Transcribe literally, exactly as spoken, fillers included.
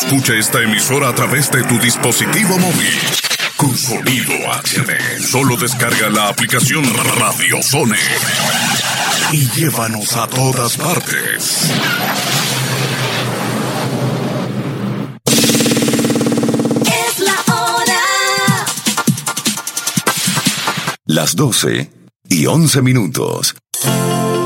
Escucha esta emisora a través de tu dispositivo móvil. Con sonido H D. Solo descarga la aplicación Radio Zone y llévanos a todas partes. Es la hora. Las doce y once minutos.